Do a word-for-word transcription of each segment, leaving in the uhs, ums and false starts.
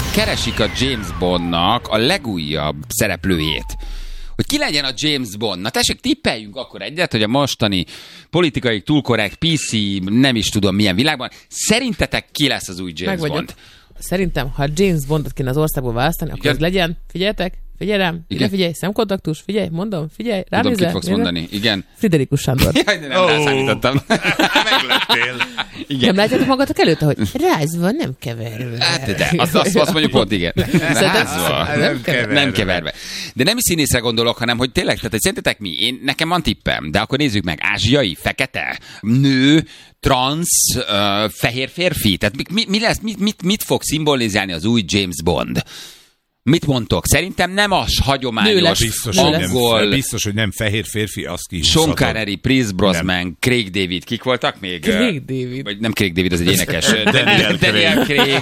keresik a James Bondnak a legújabb szereplőjét. Hogy ki legyen a James Bond. Na tessék, tippeljünk akkor egyet, hogy a mostani politikai túl korrekt pé cé, nem is tudom milyen világban, szerintetek ki lesz az új James Meg Bond? Szerintem, ha James Bondot kéne az országból választani, akkor Igen. az legyen, figyeljetek, figyelj rám, ide figyelj, szemkontaktus, figyelj, mondom, figyelj, rám Tudom, nézel, kit fogsz nézel? mondani. Igen. Friderikus Sándor. Jaj, de nem oh. rászállítottam. Meglettél. Igen. Nem látjátok magatok előtte, hogy rázva, nem keverve. Hát, de azt, azt, azt mondjuk pont igen. Rázva. Nem keverve. Nem keverve. De nem is színészre gondolok, hanem hogy tényleg, tehát hogy szerintetek mi? Én, nekem van tippem, de akkor nézzük meg. Ázsiai, fekete, nő, transz, uh, fehér férfi. Tehát mi, mi lesz, mit, mit, mit fog szimbolizálni az új James Bond? Mit mondtok? Szerintem nem az hagyományos biztos, angol... hogy nem, biztos, hogy nem fehér férfi, azt ki. Sean Connery, Pierce Brosnan, Craig David, kik voltak még? Craig David. Vagy nem Craig David, az egy énekes. Daniel Daniel Craig.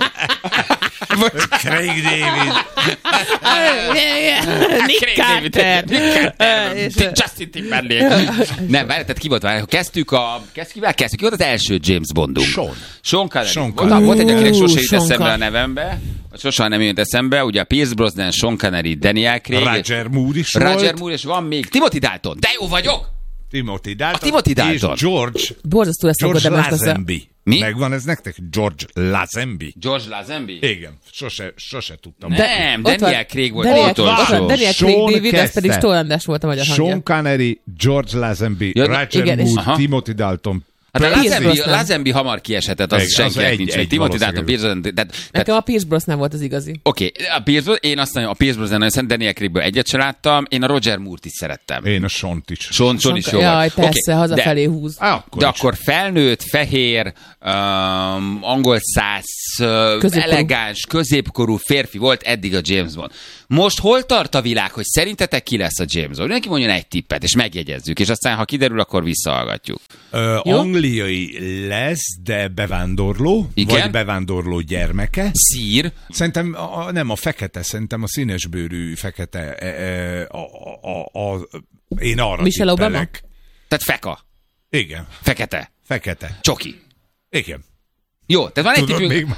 Craig David. Nick Carter. Justin Timberlake. Nem, várj, tehát ki volt? Várj, kezdtük a... Kezd, kivel kezdtük? Ki volt az első James Bondunk? Sean. Sean Connery. Sean Volt, Connery. volt egy, akinek sose jut Sean eszembe a Connery. nevembe. Sosem nem jött eszembe. Ugye a Pierce Brosnan, Sean Connery, Daniel Craig. Roger Moore is Roger volt. Moore, és van még Timothy Dalton. De jó vagyok! Timothy Dalton. A Timothy Dalton. És George. Borzasztó lesz, George akkor de most lesz. Lazenby. Mi? Megvan ez nektek? George Lazenby. George Lazenby? Igen, sose, sose tudtam. Nem, Ott Daniel van. Craig volt Daniel, az ott van, utolsó. Daniel Sean Craig David, ez pedig kezdte. Stolandás volt a magyar hangja. Sean Connery, George Lazenby, Ja, Roger igen, és- Moore, Aha. Timothy Dalton. Hát a Pierce Lazenby, Brosnan. Lazenby hamar kieshetett, az Igen, az senkinek egy- nincs. egy Még Timothy Dalton, valószínűleg. Pierce Brosnan, tehát, tehát Nekem a Pierce Brosnan volt az igazi. oké, okay, a Pierce Brosnan, én azt mondom, a Pierce Brosnan nagyon szeretem, Daniel Craigből egyet sem láttam, én a Roger Moore-t is szerettem. Én a Sean-t is. Sean, Sean is jó Jaj, volt. persze, Oké, hazafelé de- húz. Á, akkor De nincs. akkor felnőtt, fehér, um, angol száz, uh, Középkorú. elegáns, középkorú férfi volt eddig a James Bond. Most hol tart a világ, hogy szerintetek ki lesz a James Bond? Neki mondjon egy tippet, és megjegyezzük, és aztán, ha kiderül, akkor visszahallgatjuk. Ö, Jó? angliai lesz, de bevándorló, Igen? vagy bevándorló gyermeke. Szír, Szerintem a, nem a fekete, szerintem a színesbőrű fekete. E, e, a, a, a, a, én arra Michelle Obama? tippelek. tehát feka, Igen, fekete, fekete. csoki. Igen. Jó, tehát van egy Tudod tippünk.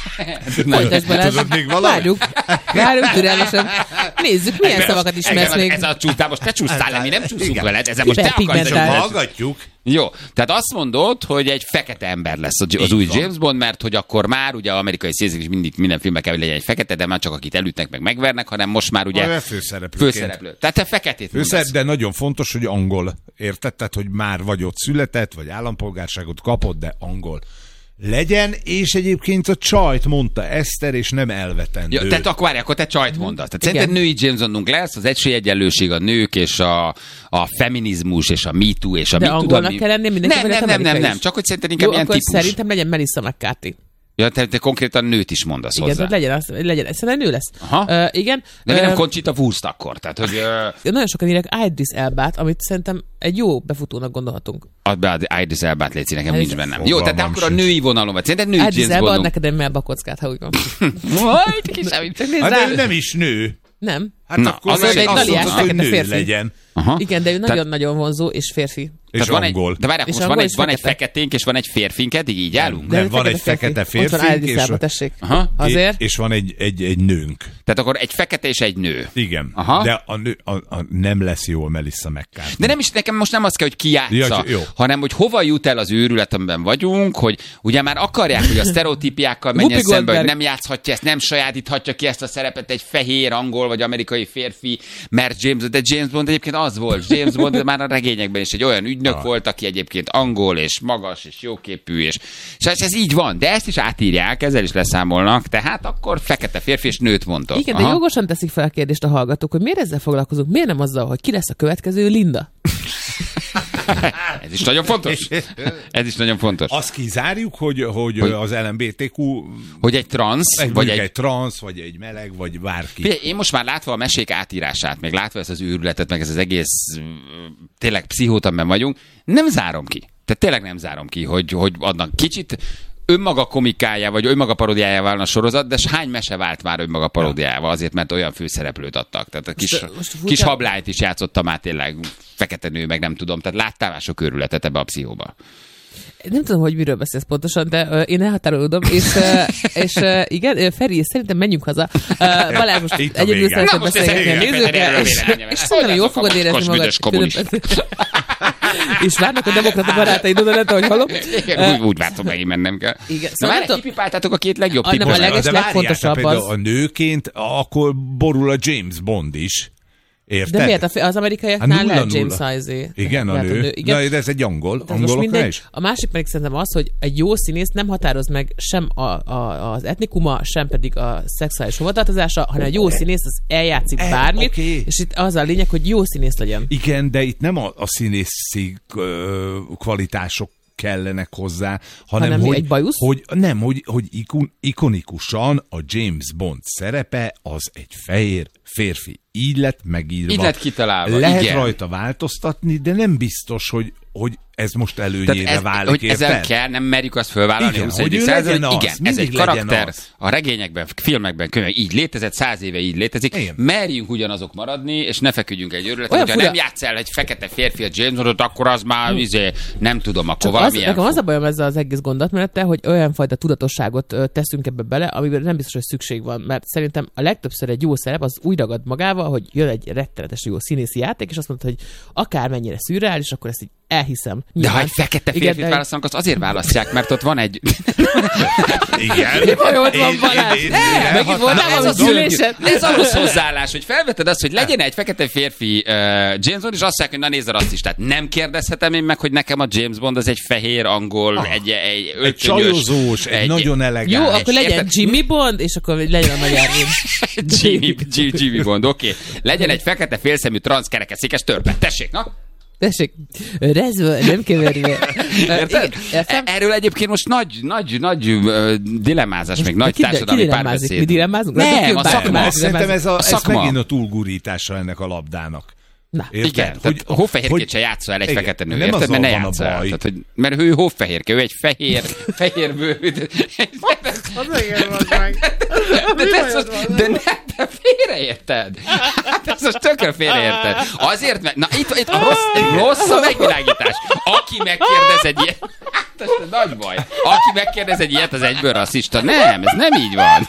még? Folytasd, Balázs. Tudod még valamit? Várjuk. Várjuk türelmesen. Nézzük, milyen szavakat ismersz még. Ez a csúsztál, most te csúsztál le, mi nem csúszunk veled, ezzel most te akarsz. Hiperpigmentált. csak- Hallgatjuk. Jó, tehát azt mondod, hogy egy fekete ember lesz az, az Így új van. James Bond, mert hogy akkor már ugye amerikai színészek is mindig minden filmben kell, hogy legyen egy fekete, de már csak akit elütnek meg megvernek, hanem most már ugye Ugye, főszereplőként. főszereplő. Tehát te feketét Főszer, mondasz. de nagyon fontos, hogy angol. Érted? Tehát, hogy már vagy ott született, vagy állampolgárságot kapott, de angol legyen, és egyébként a csajt mondta Eszter, és nem elvetendő. Ja, tehát akkor várj, akkor te csajt mondasz. Tehát Igen. szerinted női James Bondunk lesz, az esélyegyenlőség, a nők és a, a feminizmus és a Me Too és a De mit tudom angolnak mi. kell lenni, mindenki Nem, lehet nem, nem, nem, amerikai nem, is. csak hogy szerinted inkább Jó, ilyen akkor típus. szerintem legyen Melissa McCarthy. Ja, te, te konkrétan nőt is mondasz Igen, hozzá. tehát legyen, az, legyen. Szerintem nő lesz. Aha. Uh, igen. De mi nem Ö, Conchita Wurst akkor? Tehát, hogy uh, Nagyon sokan írják Idris Elbát, amit szerintem egy jó befutónak gondolhatunk. add be az Idris Elbát, légy nekem Ez- nincs bennem. Jó, Fogalmam tehát akkor a sincs. női vonalon vagy. Szerinted női Idris James Elba ad Bondunk. neked egy melbakockát, ha úgy van. Majd, kis semmit. Csak nézd Hát rá. de ő nem is nő. Nem. Hát Na, akkor az meg egy azt daliás mondod, hogy fekete nő férfi. legyen. Aha. Igen, de ő Tehát- nagyon-nagyon vonzó és férfi. És van egy, angol. de várják, És most van angol egy, és van egy fekete. feketénk, és van egy férfink, eddig így állunk? Nem, ő van egy fekete Ott férfink, van Idris és Elba, a- tessék. Aha. Azért. És van egy, egy, egy nőnk. Tehát akkor egy fekete és egy nő. Igen. Aha. De a, nő, a, a, nem lesz jól Melissa McCarthy. De nem is, nekem most nem az kell, hogy ki játsza, Ja, jó. hanem hogy hova jut el az őrület, amiben vagyunk, hogy ugye már akarják, hogy a sztereotípiákkal menjen Whoopi szembe, hogy Goldberg. nem játszhatja ezt, nem sajátíthatja ki ezt a szerepet egy fehér, angol vagy amerikai férfi, mert James, de James Bond egyébként az volt. James Bond már a regényekben is egy olyan ügynök Ah. volt, aki egyébként angol és magas és jóképű, és, és ez, ez így van, de ezt is átírják, ezzel is leszámolnak, tehát akkor fekete férfi és nőt mondtok. Igen, Aha. de jogosan teszik fel a kérdést a hallgatók, hogy miért ezzel foglalkozunk, miért nem azzal, hogy ki lesz a következő Linda? Ez is nagyon fontos. Ez is nagyon fontos. Azt kizárjuk, hogy, hogy, Hogy- az el em bé té kú Hogy egy transz, vagy vagy egy, egy... egy transz, vagy egy meleg, vagy bárki. Figyelj, én most már látva a mesék átírását, meg látva ezt az őrületet, meg ez az egész mm, tényleg pszichótamben vagyunk, nem zárom ki. Tehát tényleg nem zárom ki, hogy, hogy adnak kicsit önmaga komikája, vagy önmaga paródiája válna a sorozat, de s hány mese vált már önmaga paródiával, azért, mert olyan főszereplőt adtak. Tehát a kis, Most- most furcsa- kis hablányt is játszotta már tényleg fekete nő, meg nem tudom. Tehát láttál már sok őrületet ebbe a pszichóba. Nem tudom, hogy miről beszélsz pontosan, de uh, én elhatárolódom, és, uh, és uh, igen, uh, Feri, szerintem menjünk haza. Uh, Balázs most egyedül szeretett beszélgetni a nézőkkel, és, és szerintem jól fogod érezni magad. És várnak a demokrata barátaid oda lett, ahogy hallom. Úgy, úgy vártam, megint mennem kell. Igen. Na már kipipáltátok a két legjobb a, típust. A leges, de legfontosabb például az. a nőként, akkor borul a James Bond is. Érted? De miért? Az amerikaiaknál hát lehet James Sizé. Igen, a nő. nő. Igen. Na, de ez egy angol. Angoloknál is? A másik pedig szerintem az, hogy egy jó színész nem határoz meg sem a, a, az etnikuma, sem pedig a szexuális hovatartozása, hanem egy jó színész az eljátszik bármit, okay. És itt az a lényeg, hogy jó színész legyen. Igen, de itt nem a, a színészi ö, kvalitások kellenek hozzá, hanem, hanem hogy, egy hogy nem, hogy, hogy ikon, ikonikusan a James Bond szerepe az egy fehér férfi. Így lett megírva. Így lett kitalálva. Lehet igen. rajta változtatni, de nem biztos, hogy, hogy ez most előnyére ez, válik, hogy érted? ezzel kell, nem merjük azt fölvállalni. Igen, hogy ő legyen az, igen, ez egy karakter, az. A regényekben, filmekben, könyvek így létezett, száz éve így létezik. Igen. Merjünk ugyanazok maradni, és ne feküdjünk egy őrületet. Hogyha fura. Nem játsz el egy fekete férfi a James Bondot, akkor az már izé, nem tudom, akkor csak valamilyen. Az, nekem az a bajom ezzel az egész gondolatmenettel, hogy olyan fajta tudatosságot teszünk ebbe bele, amiben nem biztos, hogy szükség van. Mert szerintem a legtöbbször egy jó szerep az úgy ragad magával, hogy jön egy rettenetes jó színészi játék, és azt mondod, hogy akármennyire szürreális, akkor ezt így elhiszem. Nyilván. De ha egy fekete férfit választanak, azt azért választják, mert ott van egy... Igen. Mi baj, ott van Balázs? Megint voltál valami gyűlésen. Ez a rossz hozzáállás, hogy felveted azt, hogy legyen egy fekete férfi uh, James Bond, és azt mondják, hogy na nézd a rasszistát. Nem kérdezhetem én meg, hogy nekem a James Bond az egy fehér, angol, ah, egy, egy öltönyös... Egy csajozós, egy, egy nagyon elegáns. Jó, akkor legyen érted? Jimmy Bond, és akkor legyen a nagy Árvin. Jimmy, Jimmy Bond, oké. Okay. Legyen egy fekete félszemű transzkerekeszékes törpe. Tessék, na? Tessék, rezve, nem keverve. Érted? Erről egyébként most nagy, nagy, nagy uh, dilemmázás, most még nagy ki, társadalmi ki párbeszéd. Mi dilemmázunk? Nem, a szakma. Szerintem ez, a, a ez szakma. megint a túlgurítása ennek a labdának. Na. Igen, tehát hogy, hófehérkét se játszol el egy igen, fekete nő, nem érted? Mert ne van játszol a el. baj. Tehát, hogy, mert ő hófehérke, ő egy fehér, fehér bőrű. Az igen van meg. De, de, de nem, te félreérted. Ez most tökre félreérted. Azért, mert, na itt, itt rossz, rossz a megvilágítás. Aki megkérdez egy ilyet, hát ez nagy baj. Aki megkérdez egy ilyet, az egyből rasszista. Nem, ez nem így van.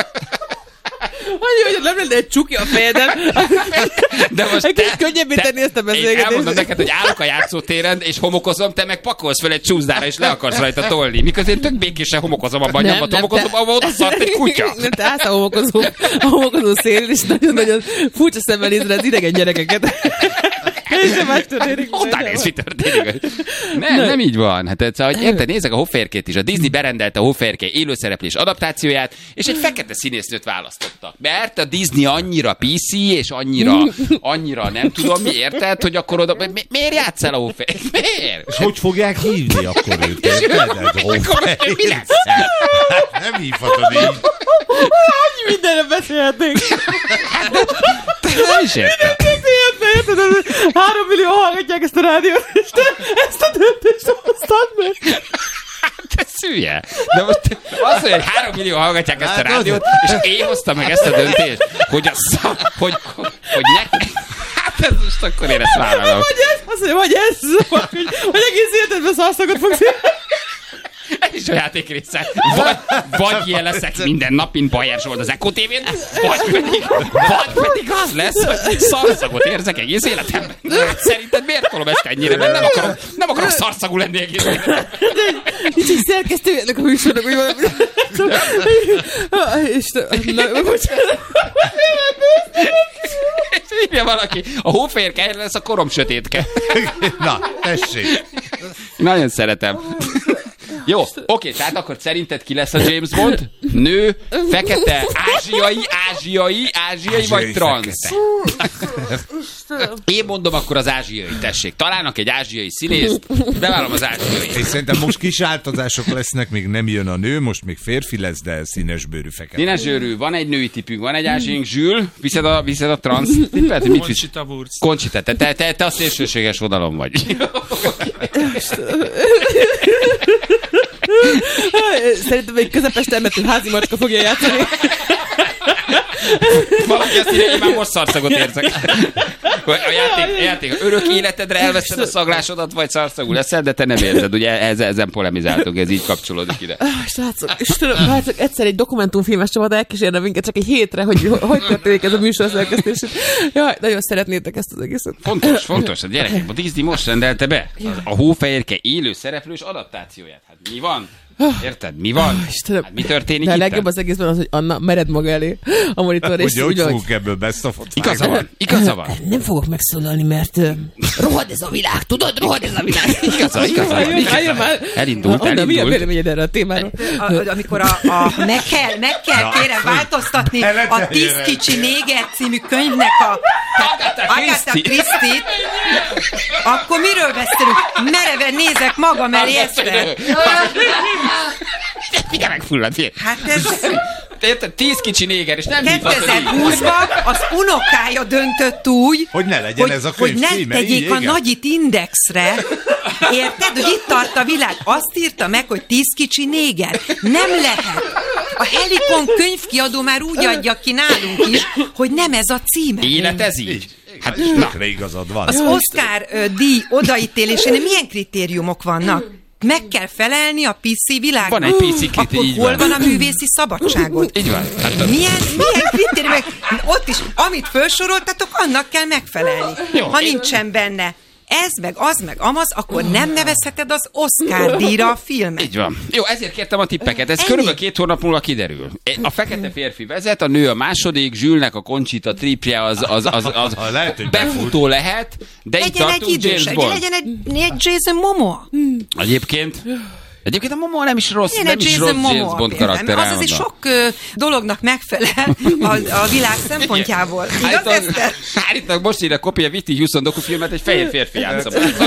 Annyi, hogy nem lenne egy csuki a fejeden. De most egy te, kicsit könnyebbé tenni ezt a beszélgetést. Én elmondom neked, hogy állok a játszótéren, és homokozom, te meg pakolsz fel egy csúszdára, és le akarsz rajta tolni. Miközben én tök békésen homokozom abban a nyomban, homokozom, ahol oda szart egy kutya. Nem, te állsz a homokozó, a homokozó szélén, és nagyon-nagyon furcsa szemmel nézve az idegen gyerekeket. És más történik. Oda néz, mi történik. Nem, nem így van. Hát ez, hogy érted, nézzek a hófehérkét is. A Disney berendelte a hófehérke élőszereplés adaptációját, és egy fekete színésznőt választottak. Mert a Disney annyira pé cé, és annyira, annyira nem tudom mi, érted, hogy akkor oda... Mi, miért játsz el a hófehérkét? Miért? És hogy fogják hívni akkor őt? Mi lesz? Nem hívhatod így. Annyi mindenre beszélhetnénk. Nem is értem. Érted, három millió hallgatják ezt a rádiót, és te ezt a döntést hoztad meg. Te szülje. De most az, hogy három millió hallgatják ezt a rádiót, és én hoztam meg ezt a döntést, hogy a szak, hogy, hogy, hogy ne... Hát ez most akkor én ezt vállalom. Vagy ez, azt mondja, vagy ez, hogy, hogy egész életedben szarszakot fogsz Ez is a játék része. Vagy, vagy ilyen leszek minden nap, mint Bajer volt az Eko té vén, vagy pedig, vagy pedig az lesz, hogy szarszagot érzek egész életemben. Szerinted miért tolom ezt ennyire? Mert nem akarom, nem akarom szarszagú lenni egész életemben. Nincs egy szerkesztő ennek a műsornak, hogy valami... Istenem, bocsánat. És írja valaki, a hófehérke lesz a korom sötétke. Na, tessék. Nagyon szeretem. Jó, oké, tehát akkor szerinted ki lesz a James Bond? Nő, fekete, ázsiai, ázsiai, ázsiai, ázsiai vagy transz? Én mondom akkor az ázsiai, tessék. Találnak egy ázsiai színészt, bevállalom az ázsiai. És szerintem most kis változások lesznek, még nem jön a nő, most még férfi lesz, de színesbőrű fekete. Színesbőrű, van egy női tipünk, van egy ázsiink, Zsül, viszed a, viszed a transz tippet? Conchita Wurst. Conchita, te, te, te, te a szélsőséges vonalon vagy. Szerintem egy közepes termetű házi macska fogja játszani. Valaki azt írja, én már most szarszagot érzek. A játék, a játék, örök életedre elveszed a szaglásodat, vagy szarszagú leszel, de te nem érzed. Ugye ezen, ezen polemizáltunk, ez így kapcsolódik ide. Srácok, Istenem, hát egyszer egy dokumentumfilmes csapat elkísérne minket csak egy hétre, hogy hogy történik ez a műsor szerkesztés. Jaj, nagyon szeretnétek ezt az egészet. Fontos, fontos. A gyerekek, a Disney most rendelte be a Hófehérke élő szereplős adaptációját. Hát mi van? Érted? Mi van? Istenem. Hát mi történik de a itt? legjobb az egészben az, hogy Anna, mered maga elé a monitor, és Ugye, hogy úgy, hogy... fogunk ebből best of Igaza van, igaza van. Nem fogok megszólalni, mert uh, rohad ez a világ, tudod? Rohad ez a világ. Igaza, igaza van, igaza van. Elindult, Anna, mi a elindult. véleményed erre a témáról? A, amikor a, a meg kell, meg kell kérem változtatni a Tíz kicsi néger című könyvnek a Agatha Agatha Christie. Christie-t, akkor miről beszélünk? Mereven nézek magam elé ezt. Figyelj meg, fullad, figyelj. Hát ez Érted? Tíz kicsi néger, és nem hívhatod így. kétezer-húszban az unokája döntött úgy, Hogy ne legyen ez a könyv hogy ne címe, tegyék így, a igen. nagyit indexre. Érted, hogy itt tart a világ? Azt írta meg, hogy Tíz kicsi néger. Nem lehet. A Helikon könyvkiadó már úgy adja ki nálunk is, hogy nem ez a címe. Élet ez így. Hát Hát, na, tökre igazad van. Az Oscar ö, díj odaítélésénél milyen kritériumok vannak? Meg kell felelni a pé cé világnak. Van egy pé cé kritérium, Akkor így hol van. van a művészi szabadságot? így van. Hát, a- Milyen, milyen kritériumok? Ott is, amit felsoroltatok, annak kell megfelelni. Jó. Ha nincsen benne ez, meg az, meg amaz, akkor nem nevezheted az Oscar díjra a filmet. Így van. Jó, ezért kértem a tippeket. Ez Ennyi. körülbelül két hónap múlva kiderül. A fekete férfi vezet, a nő a második, Zsülnek a Conchita tripje az, az, az, az Ha lehet, hogy befutó lehet, de itt Legyen egy tartunk idős, James Bond. legyen egy, egy Jason Momoa. Egyébként, egyébként a Momoa nem is rossz, Én nem egy is Jason rossz James Momoa Bond például. karakter. Az azért sok ö, dolognak megfelel a, a világ szempontjából. Igaz, Állítólag, Eszter? állítólag most írja kopja Whitney Houston dokufilmet, egy fehér férfi játsza.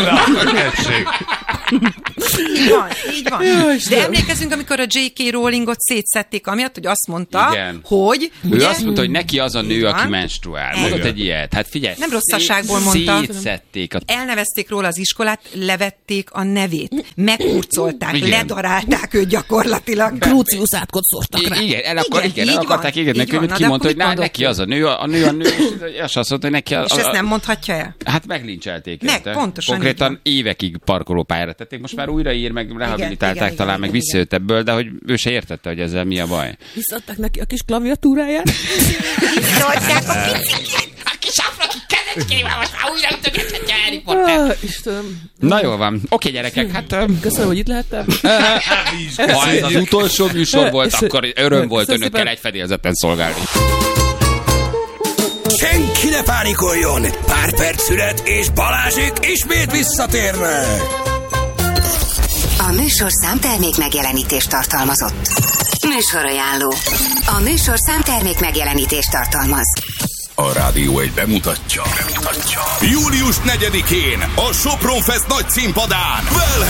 Így van, így van. De emlékezünk, amikor a jé ká. Rowlingot szétszették, amiatt, hogy azt mondta, Igen. hogy... Ő ugye, azt mondta, hogy neki az a nő, aki Van. menstruál. Mondott egy ilyet. Hát figyelj. Nem rosszasságból mondta. Szétszették a... elnevezték róla az iskolát, levették a nevét, megkurcolták, Igen. ledarálták őt gyakorlatilag. Crucius átkot szórtak rá. I- igen, el, akar, Igen, igen, el így akarták van, égetni a így van. könyvet, Na, de kimondta, hogy akkor na, mit neki mondott az a nő, a nő a nő, és azt azt mondta, hogy neki a, És a, ezt a, nem mondhatja el? hát meglincselték. Meg, érte. pontosan Konkrétan így évekig parkolópályára tették, most már újraír, meg rehabilitálták igen, talán, igen, meg igen, visszajött ebből, de hogy ő se értette, hogy ezzel mi a baj. Visszadták neki a kis klaviatúráját. Visszaadják a picikét. A kis afraki kezecskével most már újra ütögethetje Harry Potter. Ah, Istenem. Na jól van. Oké, gyerekek, hát... öm, Köszönöm, hogy itt lehettem. Ha ez az utolsó műsor volt, És- akkor öröm volt Köszönöm önökkel szépen. egy fedélzeten szolgálni. Senki ne pánikoljon! Pár perc szület, és Balázsék ismét visszatérnek! A műsorszám termék megjelenítést tartalmazott. Műsorajánló. A műsorszám termék megjelenítést tartalmaz. A Rádió egy bemutatja. bemutatja. július negyedikén a Sopron Fest nagy színpadán. Well